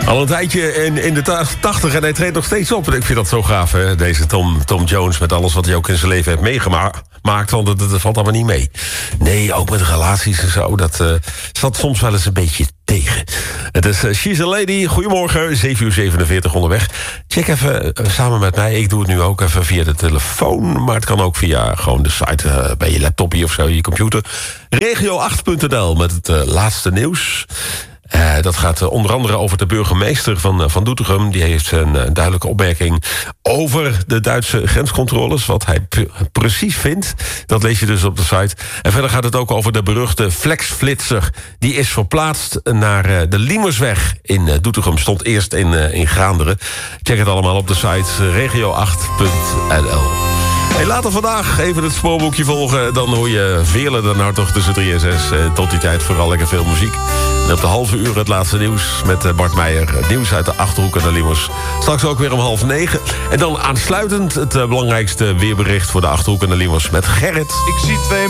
Al een tijdje in de 80 en hij treedt nog steeds op. En ik vind dat zo gaaf, hè? Deze Tom Jones, met alles wat hij ook in zijn leven heeft meegemaakt. Want het valt allemaal niet mee. Nee, ook met relaties en zo. Dat zat soms wel eens een beetje tegen. Het is She's a Lady. Goedemorgen, 7:47 onderweg. Check even samen met mij. Ik doe het nu ook even via de telefoon. Maar het kan ook via gewoon de site bij je laptopje of zo, je computer. Regio8.nl met het laatste nieuws. Dat gaat onder andere over de burgemeester van Doetinchem. Die heeft een duidelijke opmerking over de Duitse grenscontroles. Wat hij precies vindt, dat lees je dus op de site. En verder gaat het ook over de beruchte flexflitser. Die is verplaatst naar de Liemersweg in Doetinchem. Stond eerst in Gaanderen. Check het allemaal op de site regio8.nl. Hey, later vandaag even het spoorboekje volgen. Dan hoor je velen dan nou toch tussen 3 en 6. Tot die tijd vooral lekker veel muziek. En op de halve uur het laatste nieuws met Bart Meijer. Het nieuws uit de Achterhoek en de Liemers. Straks ook weer om 8:30. En dan aansluitend het belangrijkste weerbericht voor de Achterhoek en de Liemers met Gerrit. Ik zie twee